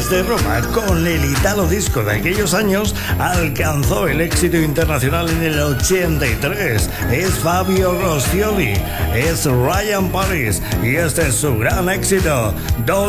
desde Roma con el Italo Disco de aquellos años, alcanzó el éxito internacional en el 83. Es Fabio Roscioli, es Ryan Paris y este es su gran éxito,